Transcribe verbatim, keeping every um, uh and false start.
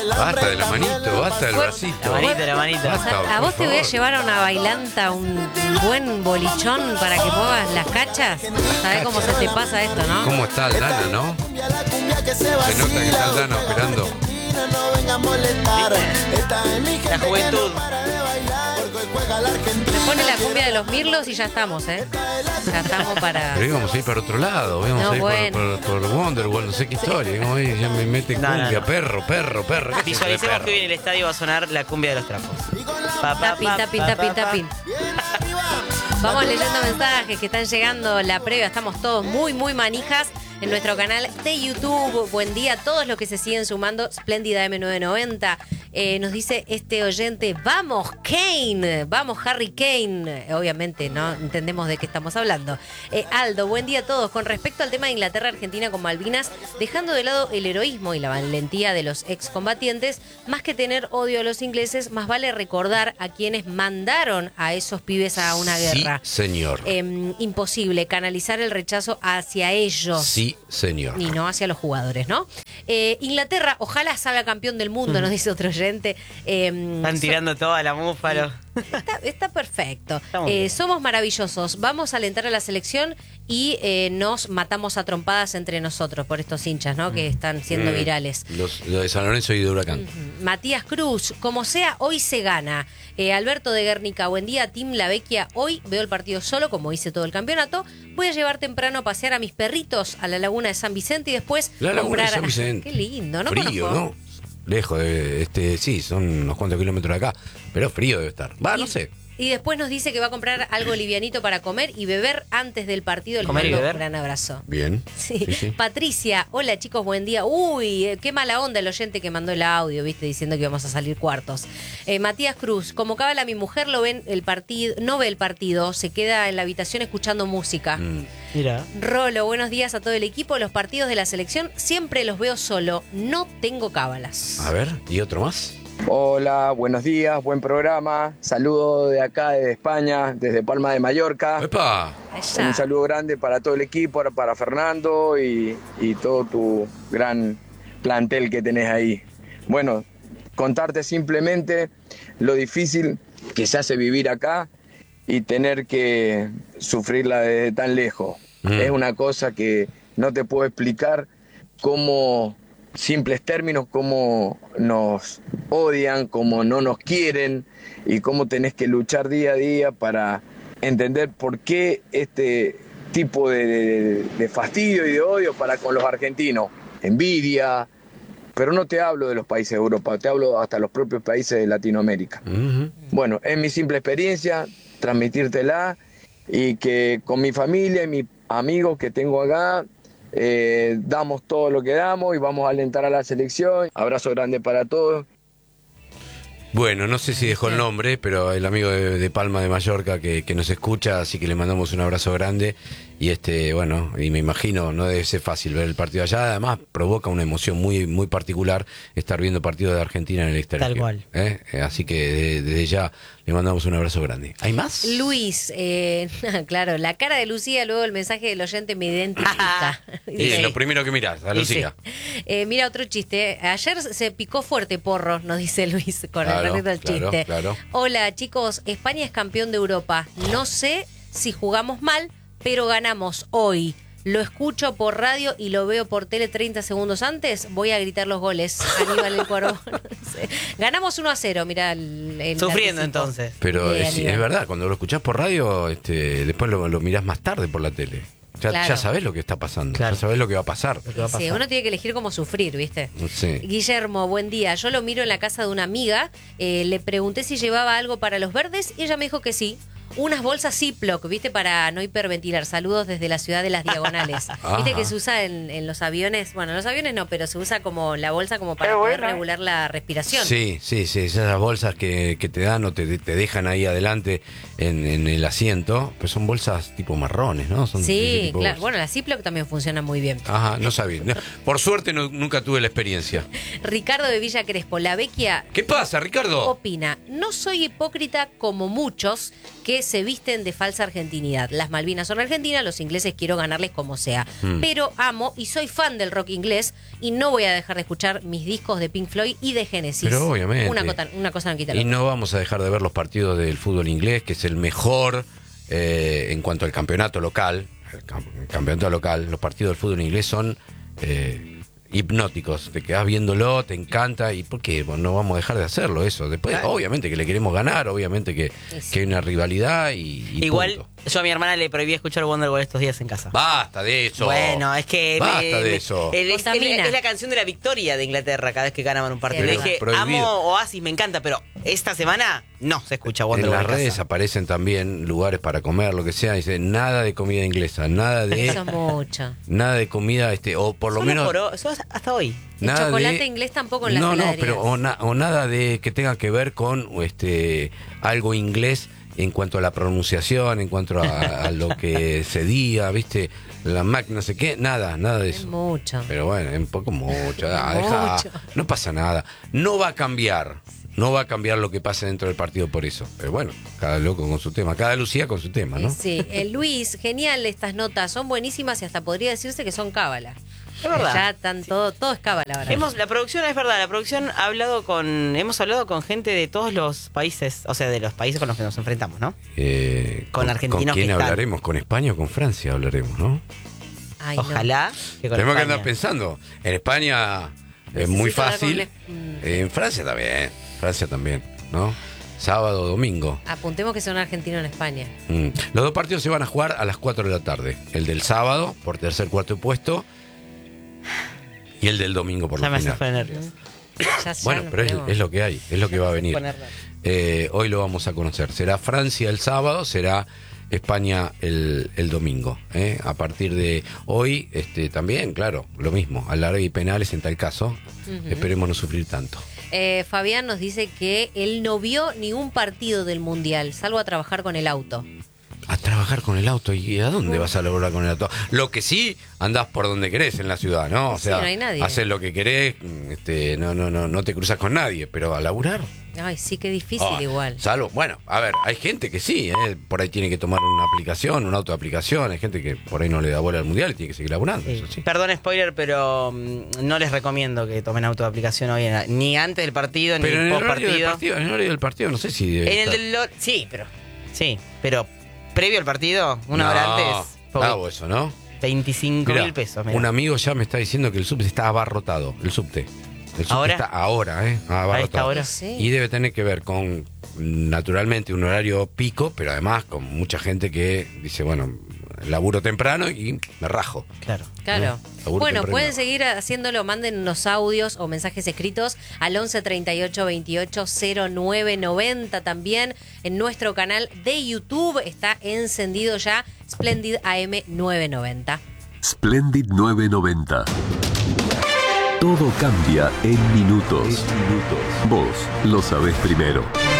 Basta de la manito, basta del bracito. La manito, la manito. Basta, O sea, a vos te voy a llevar a una bailanta, un buen bolichón para que muevas las cachas. ¿Sabés cómo se te pasa esto, no? ¿Cómo está Aldana, no? Se nota que está Aldana operando. La juventud. Me pone la cumbia de los mirlos y ya estamos, ¿eh? Ya estamos para... Pero íbamos a ir para otro lado, íbamos No, a ir bueno. por, por, por Wonderwall, no sé qué historia. Íbamos a ir, ya me meten No, cumbia, no, no. perro, perro, perro. ¿Qué es eso de Visualicemos perro? que hoy en el estadio va a sonar la cumbia de los trapos. Pa, pa, Tapin, pa, tapin, pa, tapin, pa, pa. tapin. Vamos leyendo mensajes que están llegando la previa. Estamos todos muy, muy manijas en nuestro canal de YouTube. Buen día a todos los que se siguen sumando. Spléndida M novecientos noventa. Eh, nos dice este oyente, vamos Kane, vamos Harry Kane. Obviamente no entendemos de qué estamos hablando. Eh, Aldo, buen día a todos. Con respecto al tema de Inglaterra-Argentina con Malvinas, dejando de lado el heroísmo y la valentía de los excombatientes, más que tener odio a los ingleses, más vale recordar a quienes mandaron a esos pibes a una guerra. Sí, señor. Eh, imposible canalizar el rechazo hacia ellos. Sí, señor. Y no hacia los jugadores, ¿no? Eh, Inglaterra, ojalá salga campeón del mundo, nos dice otro oyente. Eh, Están so- tirando toda la múfalo. Está, está perfecto. Está muy Eh, bien. somos maravillosos. Vamos a alentar a la selección y eh, nos matamos a trompadas entre nosotros por estos hinchas, ¿no? Que están siendo Mm. virales. Los, los de San Lorenzo y de Huracán. Matías Cruz, como sea, hoy se gana. Eh, Alberto de Guernica, buen día, Tim La Vecchia. Hoy veo el partido solo, como hice todo el campeonato. Voy a llevar temprano a pasear a mis perritos a la laguna de San Vicente y después La laguna comprar... de San Vicente. Qué lindo, ¿no? Frío, conozco. ¿no? Lejos de, este, sí, son unos cuantos kilómetros de acá, pero frío debe estar. Va, Y- no sé. Y después nos dice que va a comprar algo livianito para comer y beber antes del partido. Les ¿Comer y mando un beber? gran abrazo. Bien. Sí. Sí, sí. Patricia, hola chicos, buen día. Uy, eh, qué mala onda el oyente que mandó el audio, viste, diciendo que íbamos a salir cuartos. Eh, Matías Cruz, como cábala mi mujer lo ven el partido, no ve el partido, se queda en la habitación escuchando música. Mm. Mira. Rolo, buenos días a todo el equipo. Los partidos de la selección siempre los veo solo, no tengo cábalas. A ver, ¿y otro más? Hola, buenos días, buen programa. Saludo de acá, desde España, desde Palma de Mallorca. ¡Epa! Allá. Un saludo grande para todo el equipo, para Fernando y, y todo tu gran plantel que tenés ahí. Bueno, contarte simplemente lo difícil que se hace vivir acá y tener que sufrirla desde tan lejos. Mm. Es una cosa que no te puedo explicar cómo, simples términos, cómo nos odian, cómo no nos quieren y cómo tenés que luchar día a día para entender por qué este tipo de, de- de fastidio y de odio para con los argentinos. Envidia, pero no te hablo de los países de Europa, te hablo hasta los propios países de Latinoamérica. Ujú. Bueno, es mi simple experiencia, transmitírtela y que con mi familia y mis amigos que tengo acá, eh, damos todo lo que damos y vamos a alentar a la selección. Abrazo grande para todos. Bueno, no sé si dejó el nombre, pero el amigo de, de Palma de Mallorca que, que nos escucha, así que le mandamos un abrazo grande. Y este, bueno, y me imagino, no debe ser fácil ver el partido allá. Además, provoca una emoción muy, muy particular estar viendo partidos de Argentina en el exterior. Tal cual. ¿Eh? Eh, Así que de- desde ya le mandamos un abrazo grande. ¿Hay más? Luis, eh, claro, la cara de Lucía, luego el mensaje del oyente me identifica. Y Dice, es lo primero que mirás, a Y Lucía. eh, mira otro chiste. Ayer se picó fuerte porro, nos dice Luis con Claro, el respecto al claro, chiste. claro. Hola chicos, España es campeón de Europa. No sé si jugamos mal, pero ganamos hoy. Lo escucho por radio y lo veo por tele treinta segundos antes. Voy a gritar los goles. Aníbal el Cuervo. Ganamos uno a cero, mira. El, el Sufriendo anticipo. entonces. Pero Bien, es, Aníbal. es verdad, cuando lo escuchás por radio, este, después lo, lo mirás más tarde por la tele. Ya, Claro. ya sabés lo que está pasando, Claro. ya sabés lo que va a pasar. Lo que va a Sí, pasar. uno tiene que elegir cómo sufrir, ¿viste? Sí. Guillermo, buen día. Yo lo miro en la casa de una amiga. eh, le pregunté si llevaba algo para los verdes y ella me dijo que sí. Unas bolsas Ziploc, ¿viste? Para no hiperventilar. Saludos desde la ciudad de las Diagonales. ¿Viste que se usa en, en los aviones? Bueno, en los aviones no, pero se usa como la bolsa como para Qué poder buena. regular la respiración. Sí, sí, sí, esas bolsas que, que te dan o te, te dejan ahí adelante en, en el asiento, pues son bolsas tipo marrones, ¿no? Son ese Sí, tipo de claro. bolsas. Bueno, la Ziploc también funciona muy bien. Ajá, no sabía. No, por suerte no- nunca tuve la experiencia. Ricardo de Villa Crespo, la Vecchia ¿Qué pasa, Ricardo? opina, no soy hipócrita como muchos que que se visten de falsa argentinidad. Las Malvinas son argentinas, los ingleses quiero ganarles como sea. Mm. Pero amo y soy fan del rock inglés y no voy a dejar de escuchar mis discos de Pink Floyd y de Genesis. Pero obviamente. Una, cosa, una cosa no quita la Y no vamos a dejar de ver los partidos del fútbol inglés, que es el mejor eh, en cuanto al campeonato local. El, camp el campeonato local, los partidos del fútbol inglés son eh, hipnóticos. Te quedás viéndolo, te encanta. ¿Y por qué? Bueno, no vamos a dejar de hacerlo eso. Después, claro. obviamente que le queremos ganar, obviamente que, sí. que hay una rivalidad y, y igual punto. Yo a mi hermana le prohibí escuchar Wonderwall estos días en casa. Basta de eso. Bueno, es que Basta me, de me, eso. El, es, es, es la canción de la victoria de Inglaterra cada vez que ganaban un partido. Le dije, prohibido. amo Oasis, me encanta, pero esta semana no se escucha Wonderwall. En las en redes casa. aparecen también lugares para comer, lo que sea. Dice nada de comida inglesa, nada de Eso es mucho. nada de comida, este, o por lo Solo menos. Por, eso hasta hoy. El nada chocolate de, inglés tampoco en las No, no, heladerías. pero o, na, o nada de que tenga que ver con este algo inglés en cuanto a la pronunciación, en cuanto a, a lo que se diga, ¿viste? La máquina, no sé qué, nada, nada de eso. Es mucho. Pero bueno, es un poco mucho. Ah, Mucho. deja, no pasa nada. No va a cambiar. No va a cambiar lo que pase dentro del partido por eso. Pero bueno, cada loco con su tema, cada Lucía con su tema, ¿no? Sí, eh, Luis, genial estas notas, son buenísimas y hasta podría decirse que son cábala. Es verdad. Ya están todo, todo es cábala ahora. Hemos, la producción, es verdad, la producción ha hablado con, hemos hablado con gente de todos los países, o sea, de los países con los que nos enfrentamos, ¿no? Eh, Con argentinos ¿Con quién que están. hablaremos? ¿Con España o con Francia hablaremos, no? Ay, no. Ojalá que con Tenemos que España. andar pensando. En España es Necesito muy hablar fácil. con el- Eh, En Francia también. Francia también, ¿no? Sábado, domingo. Apuntemos que sea un argentino en España. Mm. Los dos partidos se van a jugar a las cuatro de la tarde. El del sábado, por tercer, cuarto puesto. Y el del domingo, por Ya la me hace final. poner nervioso. Ya, ya Bueno, nos pero es, ponemos. es lo que hay, es lo que va a venir. Poner nervioso. Eh, hoy lo vamos a conocer. Será Francia el sábado, será España el, el domingo. ¿eh? A partir de hoy, este, también, claro, lo mismo. Alargue y penales en tal caso. Ujú. Esperemos no sufrir tanto. Eh, Fabián nos dice que él no vio ni un partido del Mundial, salvo a trabajar con el auto. A trabajar con el auto. ¿Y a dónde vas a laburar con el auto? Lo que sí, andás por donde querés en la ciudad, ¿no? O Sí, sea, no hay nadie. haces lo que querés, este, no, no, no, no te cruzas con nadie, pero a laburar. Ay, sí, qué difícil Ah, igual. Salvo, bueno, a ver, hay gente que sí, ¿eh? Por ahí tiene que tomar una aplicación, una autoaplicación, hay gente que por ahí no le da bola al mundial y tiene que seguir laburando, Sí. eso sí. Perdón, spoiler, pero mm, no les recomiendo que tomen autoaplicación hoy, en la- ni antes del partido, ni Pero en el post horario del partido. partido, en el horario del partido, no sé si debe En el estar. del lo- sí, pero sí, pero previo al partido, una No, hora antes, porque bravo eso, ¿no? veinticinco Mirá, mil pesos. mirá. un amigo ya me está diciendo que el subte está abarrotado, el subte. El subte ¿Ahora? está ahora, ¿eh? Abarrotado. A esta hora. Sí. Y debe tener que ver con, naturalmente, un horario pico, pero además con mucha gente que dice, bueno, laburo temprano y me rajo. Claro. Claro. ¿no? Laburo Bueno, temprano. pueden seguir haciéndolo, manden unos audios o mensajes escritos al once treinta y ocho veintiocho cero nueve noventa. También en nuestro canal de YouTube está encendido ya Splendid A M novecientos noventa. Splendid novecientos noventa. Todo cambia en minutos. Vos lo sabés primero.